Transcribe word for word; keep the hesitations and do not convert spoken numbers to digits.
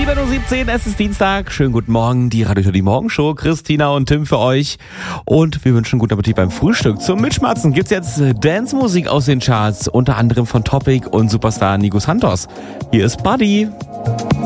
sieben Uhr siebzehn, es ist Dienstag. Schönen guten Morgen, die Radio die Morgenshow. Christina und Tim für euch. Und wir wünschen guten Appetit beim Frühstück. Zum Mitschmatzen gibt's jetzt Dance-Musik aus den Charts, unter anderem von Topic und Superstar Nico Santos. Hier ist Buddy.